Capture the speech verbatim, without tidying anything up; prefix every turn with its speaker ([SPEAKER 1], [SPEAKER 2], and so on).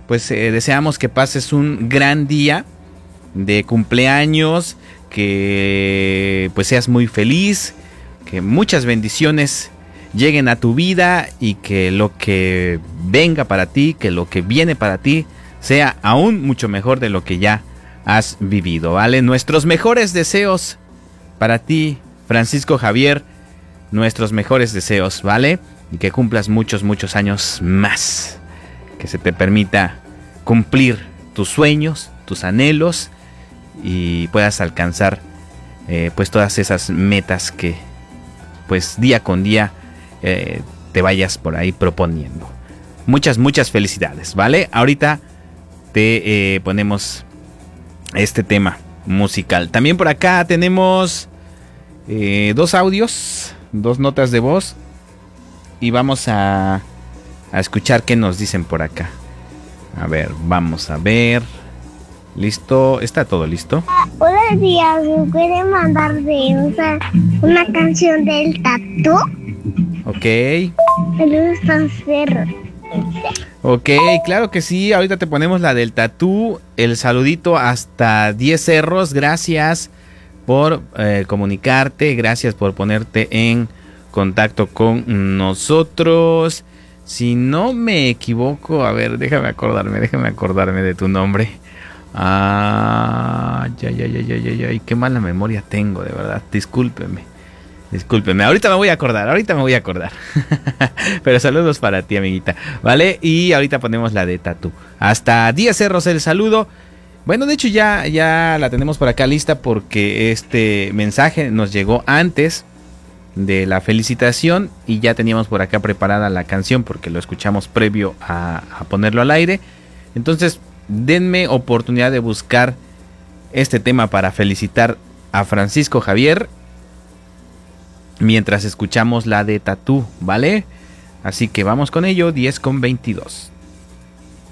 [SPEAKER 1] pues eh, deseamos que pases un gran día de cumpleaños, que pues seas muy feliz, que muchas bendiciones lleguen a tu vida y que lo que venga para ti, que lo que viene para ti sea aún mucho mejor de lo que ya has vivido, ¿vale? Nuestros mejores deseos para ti, Francisco Javier, nuestros mejores deseos, ¿vale? Y que cumplas muchos, muchos años más, que se te permita cumplir tus sueños, tus anhelos y puedas alcanzar eh, pues todas esas metas que pues día con día eh, te vayas por ahí proponiendo. Muchas, muchas felicidades, ¿vale? Ahorita te eh, ponemos este tema musical. También por acá tenemos eh, dos audios, dos notas de voz y vamos a, a escuchar qué nos dicen por acá. A ver, vamos a ver. ¿Listo? ¿Está todo listo?
[SPEAKER 2] Hola, días. ¿Me puede mandar de una, una canción del Tatú?
[SPEAKER 1] Ok.
[SPEAKER 2] Saludos, Pancerro.
[SPEAKER 1] Ok, claro que sí. Ahorita te ponemos la del Tatú. El saludito hasta diez cerros. Gracias por eh, comunicarte. Gracias por ponerte en contacto con nosotros. Si no me equivoco, a ver, déjame acordarme, déjame acordarme de tu nombre. Ah, ya, ya, ya, ya, ya, ya, qué mala memoria tengo, de verdad. Discúlpeme, discúlpeme. Ahorita me voy a acordar, ahorita me voy a acordar. Pero saludos para ti, amiguita, ¿vale? Y ahorita ponemos la de Tatú. Hasta diez cerros el saludo. Bueno, de hecho ya, ya la tenemos por acá lista porque este mensaje nos llegó antes de la felicitación y ya teníamos por acá preparada la canción porque lo escuchamos previo a, a ponerlo al aire. Entonces denme oportunidad de buscar este tema para felicitar a Francisco Javier mientras escuchamos la de Tatú, ¿vale? Así que vamos con ello, diez con veintidós.